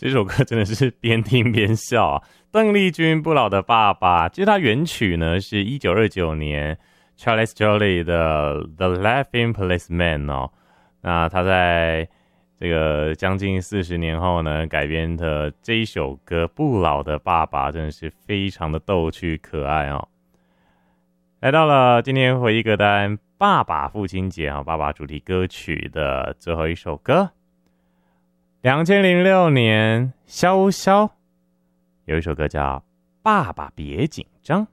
这首歌真的是边听边笑啊。邓丽君《不老的爸爸》，其实它原曲呢是1929年 Charles Joly 的《The Laughing Policeman》哦。那他在这个将近40年后呢改编的这一首歌《不老的爸爸》真的是非常的逗趣可爱哦。来到了今天回忆歌单爸爸父亲节啊，爸爸主题歌曲的最后一首歌。2006年萧萧有一首歌叫《爸爸别紧张》。